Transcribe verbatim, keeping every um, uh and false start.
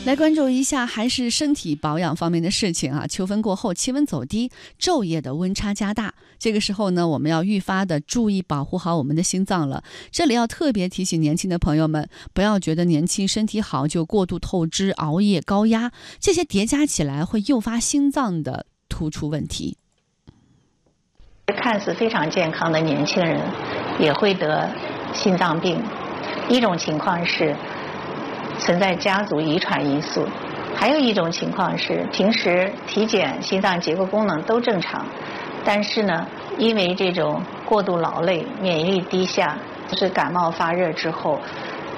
来关注一下还是身体保养方面的事情啊。秋分过后，气温走低，昼夜的温差加大，这个时候呢，我们要愈发的注意保护好我们的心脏了。这里要特别提醒年轻的朋友们，不要觉得年轻身体好就过度透支、熬夜、高压，这些叠加起来会诱发心脏的突出问题。 看似非常健康的年轻人也会得心脏病，一种情况是存在家族遗传因素，还有一种情况是平时体检心脏结构功能都正常，但是呢因为这种过度劳累免疫力低下，就是感冒发热之后